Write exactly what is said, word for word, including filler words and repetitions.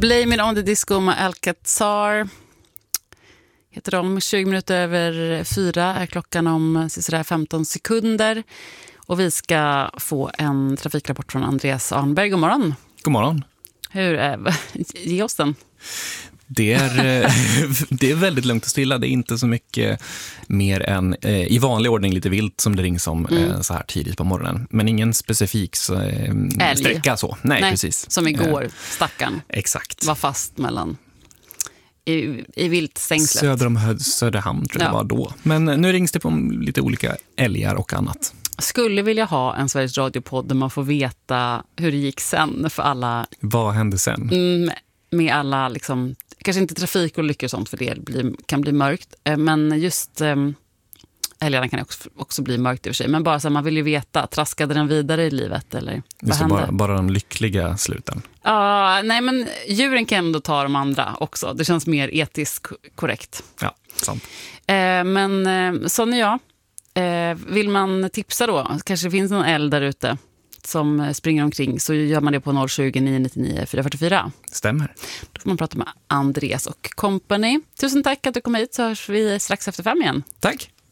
Blame It On The Disco med Alcazar heter de. tjugo minuter över fyra är klockan om sådär femton sekunder. Och vi ska få en trafikrapport från Andreas Arnberg. God morgon. God morgon. Hur är ge oss den? Det är, det är väldigt lugnt och stilla. Det är inte så mycket mer än eh, i vanlig ordning lite vilt som det rings om mm. eh, så här tidigt på morgonen. Men ingen specifik eh, sträcka så. Nej, Nej, precis. Som igår, stackarn. Exakt. Var fast mellan i, i viltstängslet. Söder om Söderhamn tror jag ja. det var då. Men nu rings det på lite olika älgar och annat. Skulle vilja ha en Sveriges Radio-podd där man får veta hur det gick sen för alla. Vad hände sen? Mm, med alla liksom, kanske inte trafikolyckor och sånt för det blir, kan bli mörkt. Men just um, älgarna kan också, också bli mörkt i och för sig. Men bara så man vill ju veta, traskade den vidare i livet eller vad hände? Bara, bara de lyckliga sluten. Ja, uh, nej men djuren kan ändå ta de andra också. Det känns mer etiskt korrekt. Ja, sant. Uh, men uh, sån är jag. Uh, vill man tipsa då, kanske det finns någon älg där ute som springer omkring, så gör man det på noll tjugo, nio nio nio, fyra fyra fyra. Stämmer. Då får man prata med Andreas och company. Tusen tack att du kom hit, så hörs vi strax efter fem igen. Tack.